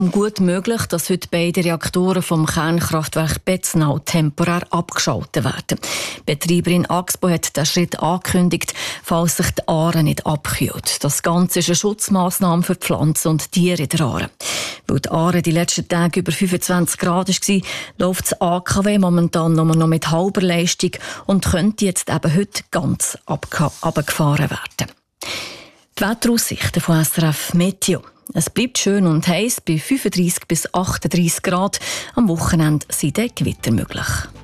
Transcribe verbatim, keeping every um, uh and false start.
Gut möglich, dass heute beide Reaktoren vom Kernkraftwerk Betznau temporär abgeschaltet werden. Die Betreiberin Axpo hat den Schritt angekündigt, falls sich die Aare nicht abkühlt. Das Ganze ist eine Schutzmaßnahme für Pflanzen und Tiere in der Aare. Weil die Aare die letzten Tage über fünfundzwanzig Grad war, läuft das A K W momentan nur noch mit halber Leistung und könnte jetzt eben heute ganz abgefahren werden. Die Wetteraussichten von S R F Meteo. Es bleibt schön und heiß bei fünfunddreissig bis achtunddreissig Grad. Am Wochenende sind Gewitter möglich.